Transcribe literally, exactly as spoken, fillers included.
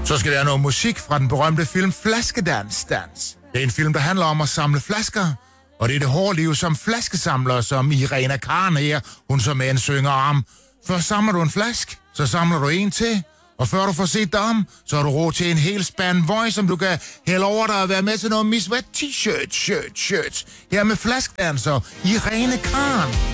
Så skal der være noget musik fra den berømte film Flaskedans Dans. Det er en film, der handler om at samle flasker. Og det er det hårde liv som flaskesamler, som Irina Khan her, hun som en synger om. Først samler du en flaske, så samler du en til. Og før du får set dig om, så har du råd til en hel spand voice, som du kan hælde over dig og være med til noget Miss Wet t-shirt, shirt, shirt. Her med flaskedanser Irina Khan.